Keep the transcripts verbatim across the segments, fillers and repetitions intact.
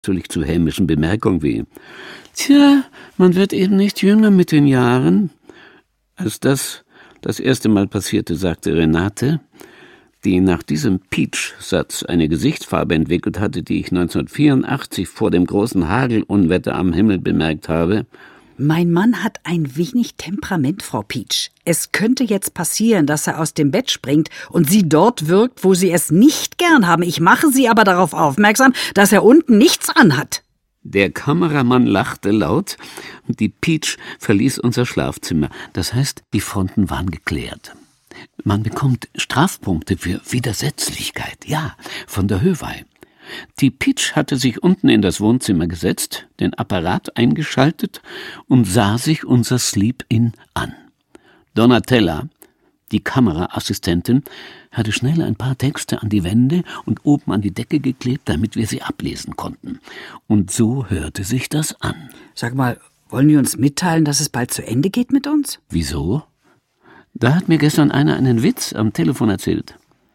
plötzlich zu hämischen Bemerkung wie: »Tja, man wird eben nicht jünger mit den Jahren.« Als das das erste Mal passierte, sagte Renate, die nach diesem Peach-Satz eine Gesichtsfarbe entwickelt hatte, die ich neunzehnhundertvierundachtzig vor dem großen Hagelunwetter am Himmel bemerkt habe: »Mein Mann hat ein wenig Temperament, Frau Peach. Es könnte jetzt passieren, dass er aus dem Bett springt und Sie dort wirkt, wo Sie es nicht gern haben. Ich mache Sie aber darauf aufmerksam, dass er unten nichts anhat.« Der Kameramann lachte laut und die Peach verließ unser Schlafzimmer. Das heißt, die Fronten waren geklärt. Man bekommt Strafpunkte für Widersetzlichkeit, ja, von der Höwei. Die Peach hatte sich unten in das Wohnzimmer gesetzt, den Apparat eingeschaltet und sah sich unser Sleep-In an. Donatella, die Kameraassistentin, hatte schnell ein paar Texte an die Wände und oben an die Decke geklebt, damit wir sie ablesen konnten. Und so hörte sich das an. Sag mal, wollen die uns mitteilen, dass es bald zu Ende geht mit uns? Wieso? Da hat mir gestern einer einen Witz am Telefon erzählt.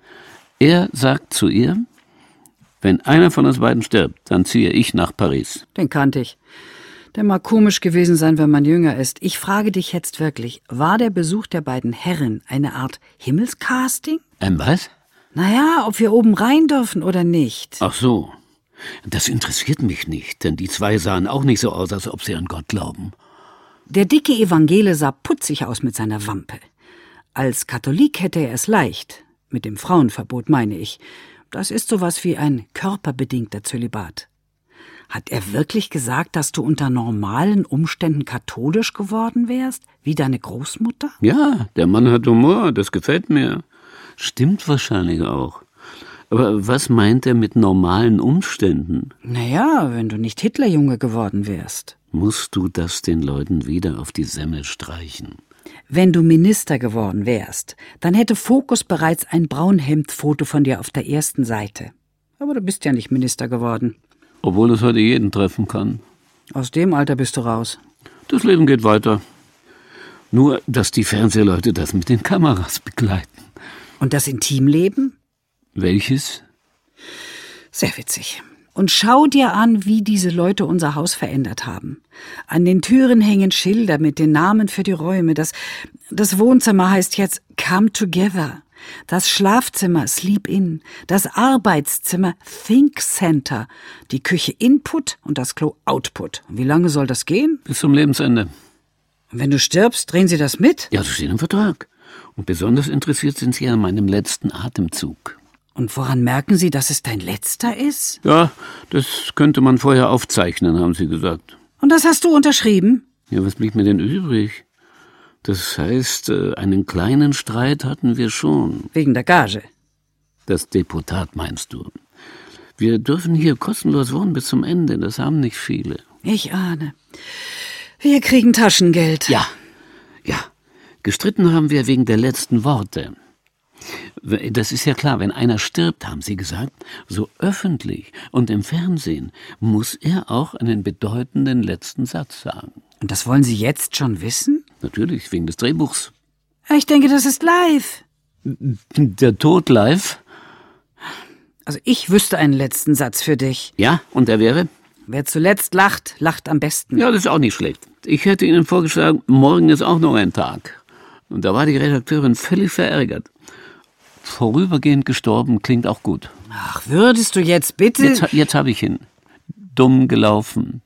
Er sagt zu ihr: »Wenn einer von uns beiden stirbt, dann ziehe ich nach Paris.« Den kannte ich. Der mag komisch gewesen sein, wenn man jünger ist. Ich frage dich jetzt wirklich, war der Besuch der beiden Herren eine Art Himmelscasting? Ähm, was? Naja, ob wir oben rein dürfen oder nicht. Ach so. Das interessiert mich nicht, denn die zwei sahen auch nicht so aus, als ob sie an Gott glauben. Der dicke Evangele sah putzig aus mit seiner Wampe. Als Katholik hätte er es leicht. Mit dem Frauenverbot meine ich. Das ist sowas wie ein körperbedingter Zölibat. Hat er wirklich gesagt, dass du unter normalen Umständen katholisch geworden wärst, wie deine Großmutter? Ja, der Mann hat Humor, das gefällt mir. Stimmt wahrscheinlich auch. Aber was meint er mit normalen Umständen? Naja, wenn du nicht Hitlerjunge geworden wärst. Musst du das den Leuten wieder auf die Semmel streichen? Wenn du Minister geworden wärst, dann hätte Focus bereits ein Braunhemd-Foto von dir auf der ersten Seite. Aber du bist ja nicht Minister geworden. Obwohl es heute jeden treffen kann. Aus dem Alter bist du raus. Das Leben geht weiter. Nur, dass die Fernsehleute das mit den Kameras begleiten. Und das Intimleben? Welches? Sehr witzig. Und schau dir an, wie diese Leute unser Haus verändert haben. An den Türen hängen Schilder mit den Namen für die Räume. Das, das Wohnzimmer heißt jetzt Come Together. Das Schlafzimmer Sleep In. Das Arbeitszimmer Think Center. Die Küche Input und das Klo Output. Wie lange soll das gehen? Bis zum Lebensende. Und wenn du stirbst, drehen sie das mit? Ja, das steht im Vertrag. Und besonders interessiert sind sie an meinem letzten Atemzug. Und woran merken Sie, dass es dein letzter ist? Ja, das könnte man vorher aufzeichnen, haben sie gesagt. Und das hast du unterschrieben? Ja, was blieb mir denn übrig? Das heißt, einen kleinen Streit hatten wir schon. Wegen der Gage? Das Deputat meinst du? Wir dürfen hier kostenlos wohnen bis zum Ende, das haben nicht viele. Ich ahne. Wir kriegen Taschengeld. Ja, ja. Gestritten haben wir wegen der letzten Worte. Das ist ja klar, wenn einer stirbt, haben sie gesagt, so öffentlich und im Fernsehen, muss er auch einen bedeutenden letzten Satz sagen. Und das wollen Sie jetzt schon wissen? Natürlich, wegen des Drehbuchs. Ich denke, das ist live. Der Tod live? Also ich wüsste einen letzten Satz für dich. Ja, und der wäre? Wer zuletzt lacht, lacht am besten. Ja, das ist auch nicht schlecht. Ich hätte Ihnen vorgeschlagen, morgen ist auch noch ein Tag. Und da war die Redakteurin völlig verärgert. Vorübergehend gestorben klingt auch gut. Ach, würdest du jetzt bitte... Jetzt, jetzt habe ich ihn. Dumm gelaufen.